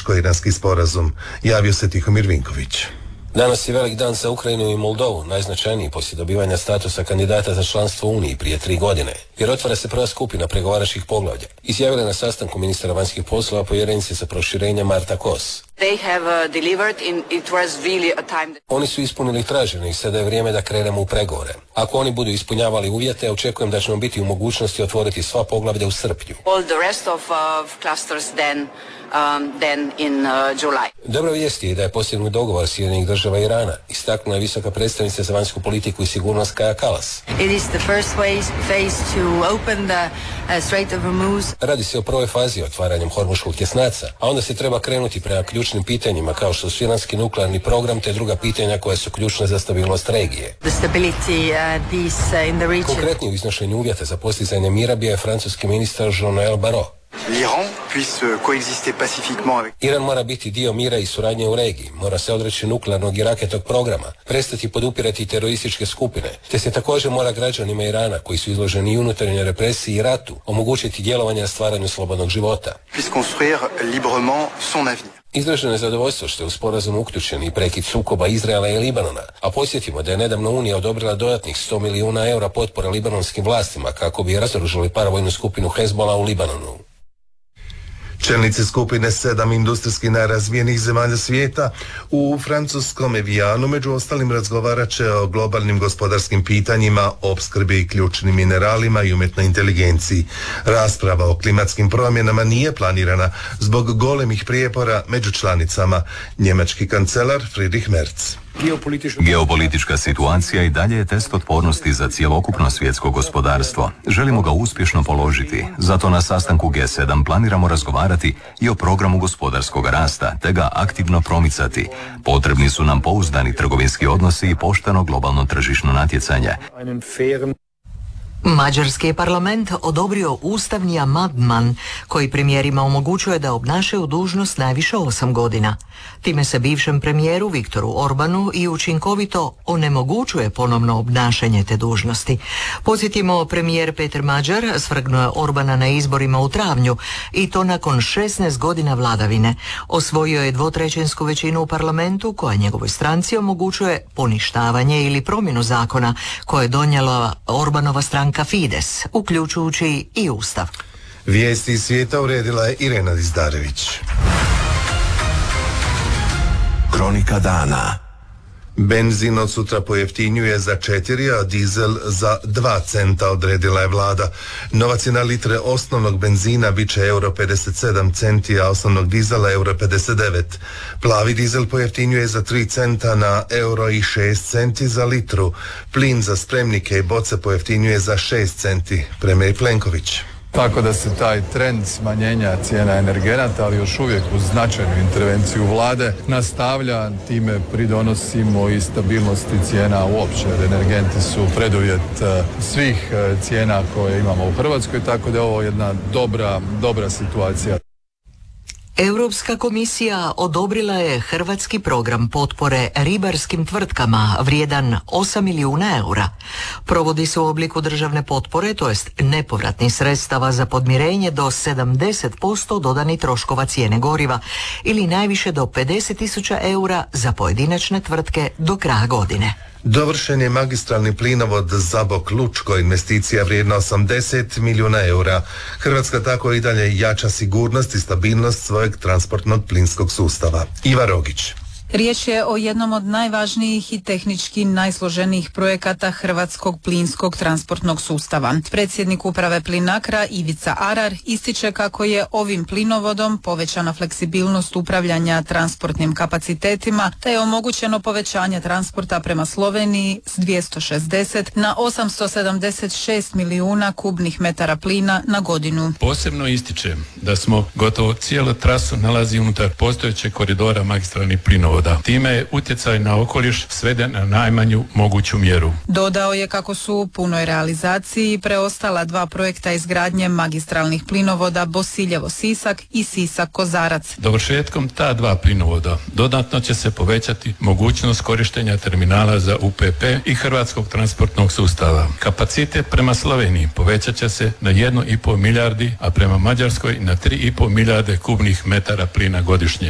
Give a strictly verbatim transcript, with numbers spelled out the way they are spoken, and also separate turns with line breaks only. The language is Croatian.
američko-iranski sporazum. Javio se Tihomir Vinković.
Danas je velik dan za Ukrajinu i Moldovu, najznačajniji poslije dobivanja statusa kandidata za članstvo u Uniji prije tri godine, jer otvara se prva skupina pregovaračkih poglavlja. Izjavila na sastanku ministra vanjskih poslova povjerenice za proširenje Marta Kos.
They have uh, delivered in, it was really a time that...
Oni su ispunili traženo i sada je vrijeme da krenemo u pregovore. Ako oni budu ispunjavali uvjete, očekujem da ćemo biti u mogućnosti otvoriti sva poglavlja u srpnju.
All the rest of uh, clusters then, um, then in uh, July.
Dobra vijest je da je postignut dogovor Sjedinjenih država i Irana, istaknula je visoka predstavnica za vanjsku politiku i sigurnost Kaja Kallas.
It is the first phase, phase to open the uh, Strait of Hormuz.
Radi se o prvoj fazi otvaranjem Hormuškog tjesnaca, a onda se treba krenuti prema ključnim pitanjima kao što su iranski nuklearni program te druga pitanja koja su ključna za stabilnost regije.
The stability, uh, these, uh, in the region.
Konkretni u iznošenju uvjeta za postizanje mira bio je francuski ministar Jean-Noël Barrot.
L'Iran puisse coexister pacifiquement avec...
Iran mora biti dio mira i suradnje u regiji, mora se odreći nuklearnog i raketnog programa, prestati podupirati terorističke skupine, te se također mora građanima Irana, koji su izloženi i unutarnjoj represiji i ratu, omogućiti djelovanje na stvaranju slobodnog života.
Puisse construire librement son avenir.
Izraženo je zadovoljstvo što je u sporazum uključen i prekid sukoba Izraela i Libanona, a podsjetimo da je nedavno Unija odobrila dodatnih sto milijuna eura potpore libanonskim vlastima kako bi razoružali paravojnu skupinu Hezbola u Libanonu.
Čelnici skupine sedam industrijski najrazvijenijih zemalja svijeta u francuskom Evianu među ostalim razgovarat će o globalnim gospodarskim pitanjima, opskrbi i ključnim mineralima i umjetnoj inteligenciji. Rasprava o klimatskim promjenama nije planirana zbog golemih prijepora među članicama. Njemački kancelar Friedrich Merz.
Geopolitička situacija i dalje je test otpornosti za cjelokupno svjetsko gospodarstvo. Želimo ga uspješno položiti, zato na sastanku G sedam planiramo razgovarati i o programu gospodarskog rasta, te ga aktivno promicati. Potrebni su nam pouzdani trgovinski odnosi i pošteno globalno tržišno natjecanje.
Mađarski je parlament odobrio ustavni amandman koji premijerima omogućuje da obnašaju dužnost najviše osam godina. Time se bivšem premijeru Viktoru Orbanu i učinkovito onemogućuje ponovno obnašanje te dužnosti. Podsjetimo, premijer Peter Mađar svrgnuo je Orbana na izborima u travnju i to nakon šesnaest godina vladavine. Osvojio je dvotrećinsku većinu u parlamentu koja njegovoj stranci omogućuje poništavanje ili promjenu zakona koje je donijela Orbanova stranka Fides, uključujući i Ustav.
Vijesti iz svijeta uredila je Irena Dizdarević.
Kronika dana.
Benzin od sutra pojeftinjuje za četiri, a dizel za dva centa, odredila je vlada. Novac na litre osnovnog benzina bit će euro pedeset sedam centi, a osnovnog dizela euro pedeset devet. Plavi dizel pojeftinjuje za tri centa na euro i šest centi za litru. Plin za spremnike i boce pojeftinjuje za šest centi. Premijer Plenković.
Tako da se taj trend smanjenja cijena energenata, ali još uvijek uz značajnu intervenciju vlade, nastavlja, time pridonosimo i stabilnosti cijena uopće. Energenti su preduvjet svih cijena koje imamo u Hrvatskoj, tako da je ovo jedna dobra, dobra situacija.
Europska komisija odobrila je hrvatski program potpore ribarskim tvrtkama vrijedan osam milijuna eura. Provodi se u obliku državne potpore, to jest nepovratnih sredstava za podmirenje do sedamdeset posto dodanih troškova cijene goriva ili najviše do pedeset tisuća eura za pojedinačne tvrtke do kraja godine.
Dovršen je magistralni plinovod Zabok-Lučko, investicija vrijedna osamdeset milijuna eura. Hrvatska tako i dalje jača sigurnost i stabilnost svojeg transportnog plinskog sustava. Iva Rogić.
Riječ je o jednom od najvažnijih i tehnički najsloženijih projekata hrvatskog plinskog transportnog sustava. Predsjednik uprave Plinacra Ivica Arar ističe kako je ovim plinovodom povećana fleksibilnost upravljanja transportnim kapacitetima, te je omogućeno povećanje transporta prema Sloveniji s dvjesto šezdeset na osamsto sedamdeset šest milijuna kubnih metara plina na godinu.
Posebno ističem da smo gotovo cijelu trasu nalazi unutar postojećeg koridora magistralnih plinovoda. Time je utjecaj na okoliš sveden na najmanju moguću mjeru.
Dodao je kako su u punoj realizaciji preostala dva projekta izgradnje magistralnih plinovoda Bosiljevo-Sisak i Sisak-Kozarac.
Dovršetkom ta dva plinovoda dodatno će se povećati mogućnost korištenja terminala za U P P i hrvatskog transportnog sustava. Kapacitet prema Sloveniji povećat će se na jednu i pol milijardi, a prema Mađarskoj na tri i pol milijarde kubnih metara plina godišnje.